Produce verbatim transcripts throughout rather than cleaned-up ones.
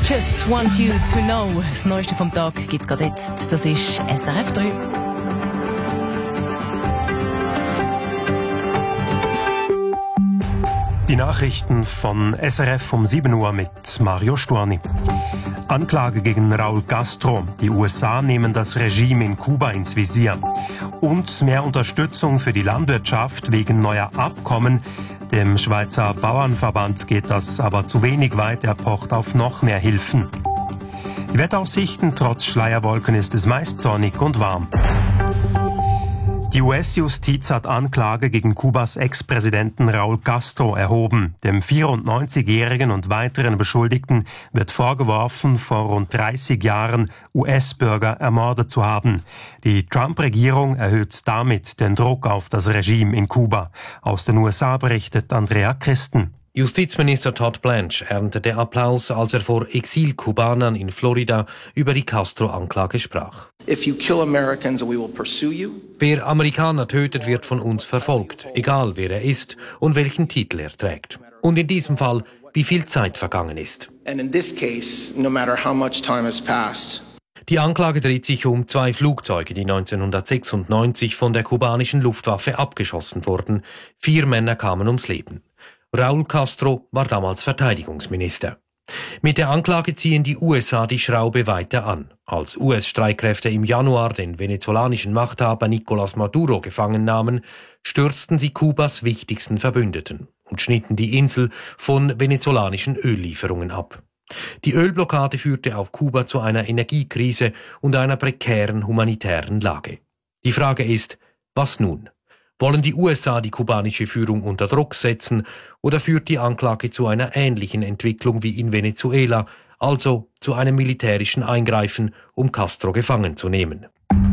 Just Want You to Know. Das Neueste vom Tag gibt's gerade jetzt. Das ist S R F drei. Die Nachrichten von S R F um sieben Uhr mit Mario Stuani. Anklage gegen Raúl Castro. Die U S A nehmen das Regime in Kuba ins Visier. Und mehr Unterstützung für die Landwirtschaft wegen neuer Abkommen. Dem Schweizer Bauernverband geht das aber zu wenig weit. Er pocht auf noch mehr Hilfen. Die Wetteraussichten: Trotz Schleierwolken ist es meist sonnig und warm. Die U S-Justiz hat Anklage gegen Kubas Ex-Präsidenten Raúl Castro erhoben. Dem vierundneunzigjährigen und weiteren Beschuldigten wird vorgeworfen, vor rund dreißig Jahren U S-Bürger ermordet zu haben. Die Trump-Regierung erhöht damit den Druck auf das Regime in Kuba. Aus den U S A berichtet Andrea Christen. Justizminister Todd Blanche erntete Applaus, als er vor Exil-Kubanern in Florida über die Castro-Anklage sprach. If you kill Americans, we will pursue you. Wer Amerikaner tötet, wird von uns verfolgt, egal wer er ist und welchen Titel er trägt. Und in diesem Fall, wie viel Zeit vergangen ist. And in this case, no matter how much time has passed. Die Anklage dreht sich um zwei Flugzeuge, die neunzehnhundertsechsundneunzig von der kubanischen Luftwaffe abgeschossen wurden. Vier Männer kamen ums Leben. Raúl Castro war damals Verteidigungsminister. Mit der Anklage ziehen die U S A die Schraube weiter an. Als U S-Streitkräfte im Januar den venezolanischen Machthaber Nicolás Maduro gefangen nahmen, stürzten sie Kubas wichtigsten Verbündeten und schnitten die Insel von venezolanischen Öllieferungen ab. Die Ölblockade führte auf Kuba zu einer Energiekrise und einer prekären humanitären Lage. Die Frage ist, was nun? Wollen die U S A die kubanische Führung unter Druck setzen oder führt die Anklage zu einer ähnlichen Entwicklung wie in Venezuela, also zu einem militärischen Eingreifen, um Castro gefangen zu nehmen?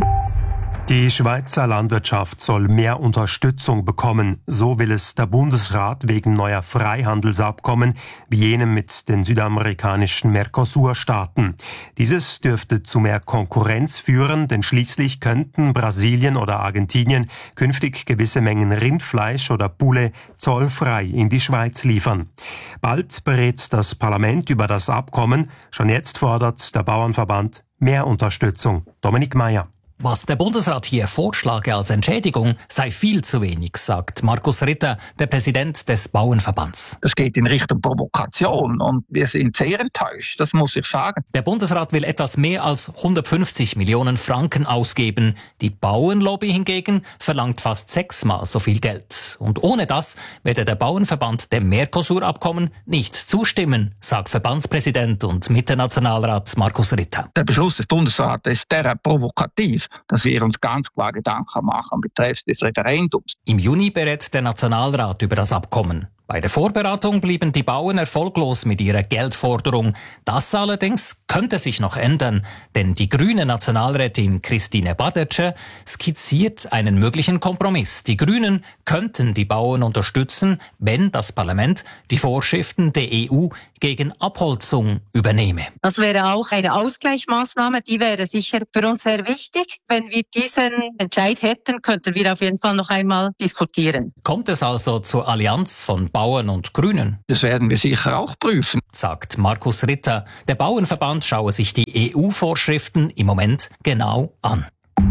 Die Schweizer Landwirtschaft soll mehr Unterstützung bekommen. So will es der Bundesrat wegen neuer Freihandelsabkommen wie jenem mit den südamerikanischen Mercosur-Staaten. Dieses dürfte zu mehr Konkurrenz führen, denn schließlich könnten Brasilien oder Argentinien künftig gewisse Mengen Rindfleisch oder Bulle zollfrei in die Schweiz liefern. Bald berät das Parlament über das Abkommen. Schon jetzt fordert der Bauernverband mehr Unterstützung. Dominik Meyer. Was der Bundesrat hier vorschlage als Entschädigung, sei viel zu wenig, sagt Markus Ritter, der Präsident des Bauernverbands. Es geht in Richtung Provokation und wir sind sehr enttäuscht, das muss ich sagen. Der Bundesrat will etwas mehr als hundertfünfzig Millionen Franken ausgeben. Die Bauernlobby hingegen verlangt fast sechsmal so viel Geld. Und ohne das werde der Bauernverband dem Mercosur-Abkommen nicht zustimmen, sagt Verbandspräsident und Mitte-Nationalrat Markus Ritter. Der Beschluss des Bundesrates ist derart provokativ, dass wir uns ganz klar Gedanken machen betreffs des Referendums. Im Juni berät der Nationalrat über das Abkommen. Bei der Vorberatung blieben die Bauern erfolglos mit ihrer Geldforderung. Das allerdings könnte sich noch ändern, denn die grüne Nationalrätin Christine Badertsche skizziert einen möglichen Kompromiss. Die Grünen könnten die Bauern unterstützen, wenn das Parlament die Vorschriften der E U gegen Abholzung übernehme. Das wäre auch eine Ausgleichsmaßnahme, die wäre sicher für uns sehr wichtig. Wenn wir diesen Entscheid hätten, könnten wir auf jeden Fall noch einmal diskutieren. Kommt es also zur Allianz von Bauern und Grünen? Das werden wir sicher auch prüfen, sagt Markus Ritter. Der Bauernverband schaue sich die E U-Vorschriften im Moment genau an.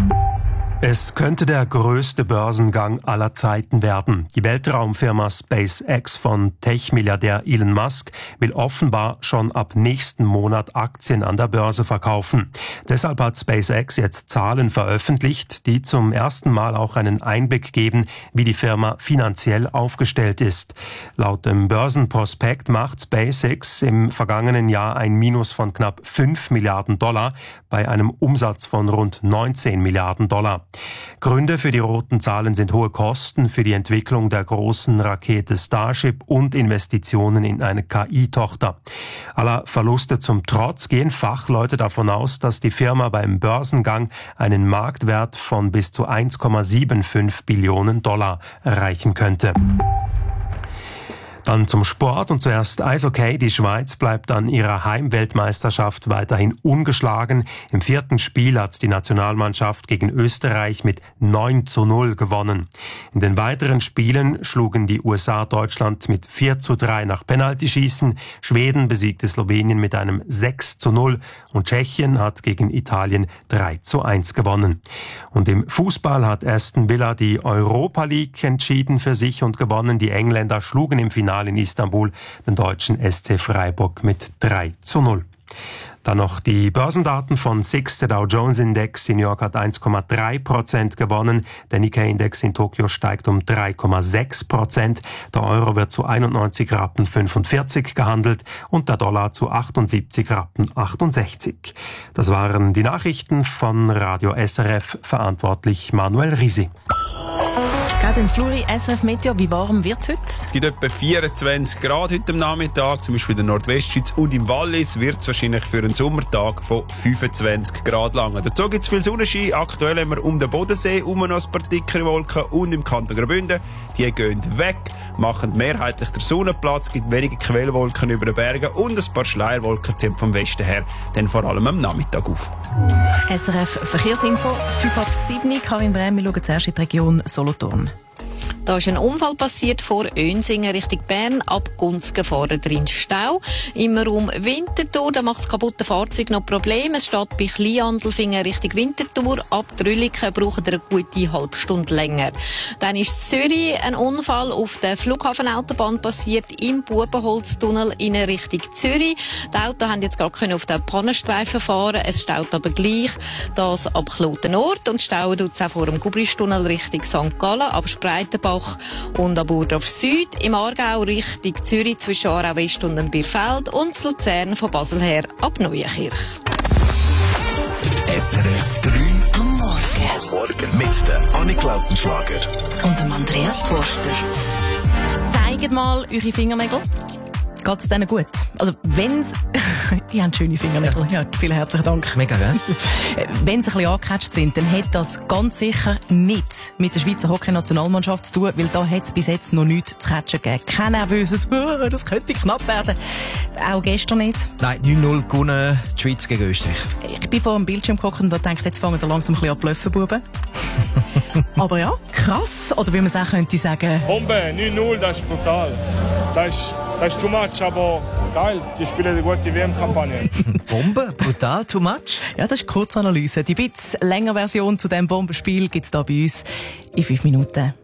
Es könnte der größte Börsengang aller Zeiten werden. Die Weltraumfirma SpaceX von Tech-Milliardär Elon Musk will offenbar schon ab nächsten Monat Aktien an der Börse verkaufen. Deshalb hat SpaceX jetzt Zahlen veröffentlicht, die zum ersten Mal auch einen Einblick geben, wie die Firma finanziell aufgestellt ist. Laut dem Börsenprospekt macht SpaceX im vergangenen Jahr ein Minus von knapp fünf Milliarden Dollar bei einem Umsatz von rund neunzehn Milliarden Dollar. Gründe für die roten Zahlen sind hohe Kosten für die Entwicklung der großen Rakete Starship und Investitionen in eine K I-Tochter. Aller Verluste zum Trotz gehen Fachleute davon aus, dass die Firma beim Börsengang einen Marktwert von bis zu eins Komma fünfundsiebzig Billionen Dollar erreichen könnte. Dann zum Sport und zuerst Eishockey. Die Schweiz bleibt an ihrer Heimweltmeisterschaft weiterhin ungeschlagen. Im vierten Spiel hat die Nationalmannschaft gegen Österreich mit neun zu null gewonnen. In den weiteren Spielen schlugen die U S A Deutschland mit vier zu drei nach Penaltyschießen. Schweden besiegte Slowenien mit einem sechs zu null und Tschechien hat gegen Italien drei zu eins gewonnen. Und im Fußball hat Aston Villa die Europa League entschieden für sich und gewonnen. Die Engländer schlugen im Finale in Istanbul den deutschen S C Freiburg mit drei zu null. Dann noch die Börsendaten von S I X. Der Dow Jones Index in New York hat eins Komma drei Prozent gewonnen. Der Nikkei Index in Tokio steigt um drei Komma sechs Prozent. Der Euro wird zu einundneunzig Rappen fünfundvierzig gehandelt und der Dollar zu achtundsiebzig Rappen achtundsechzig. Das waren die Nachrichten von Radio S R F, verantwortlich Manuel Risi. Gerade ins Fluri, S R F Meteo, wie warm wird es heute? Es gibt etwa vierundzwanzig Grad heute am Nachmittag, zum Beispiel in der Nordwestschweiz, und im Wallis wird es wahrscheinlich für einen Sommertag von fünfundzwanzig Grad lang. Dazu gibt es viel Sonnenschein. Aktuell haben wir um den Bodensee um noch ein paar dickere Wolken und im Kanton Graubünden. Die gehen weg, machen mehrheitlich den Sonnenplatz, gibt wenige Quellwolken über den Bergen und ein paar Schleierwolken ziehen vom Westen her, dann vor allem am Nachmittag auf. S R F Verkehrsinfo, fünf ab sieben. Karin Brehm, wir schauen zuerst in die Region Solothurn. Da ist ein Unfall passiert vor Önsingen Richtung Bern. Ab Gunzgen fahren drin Stau. Im Raum Winterthur, da macht das kaputte Fahrzeug noch Probleme. Es steht bei Kleinandelfingen Richtung Winterthur. Ab Drülliken braucht ihr eine gute halbe Stunde länger. Dann ist in Zürich ein Unfall auf der Flughafenautobahn passiert, im Bubenholztunnel in Richtung Zürich. Die Autos haben jetzt gerade auf den Pannenstreifen fahren. Es staut aber gleich das ab Klotenort und stauen tut es auch vor dem Gubristunnel Richtung Sankt Gallen, ab Spreitenbach und ab Burdorf Süd, im Aargau Richtung Zürich zwischen Aarau West und dem Bierfeld und zu Luzern von Basel her ab Neuenkirch. S R F drei am Morgen. Am Morgen mit der Annik Lautenschlager und dem Andreas Forster. Zeigt mal eure Fingernägel. Geht es denen gut? Also, wenn's... Ihr habt schöne Fingernägel. Ja, vielen herzlichen Dank. Mega, gell? Wenn sie ein bisschen angecatcht sind, dann hat das ganz sicher nichts mit der Schweizer Hockey-Nationalmannschaft zu tun, weil da hat es bis jetzt noch nichts zu catchen gegeben. Kein nervöses, das könnte knapp werden. Auch gestern nicht. Nein, neun null gewonnen, die Schweiz gegen Österreich. Ich bin vor dem Bildschirm geguckt und da denke, jetzt fangen wir langsam ein bisschen an zu bluffen, Buben. Aber ja, krass. Oder wie man es auch könnte sagen... Bombe, neun null, das ist brutal. Das ist, das ist too much, aber geil. Die spielen eine gute W M-Kampagne. Bombe? Brutal? Too much? Ja, das ist die Kurzanalyse. Die bisschen längere Version zu diesem Bombenspiel gibt es hier bei uns in fünf Minuten.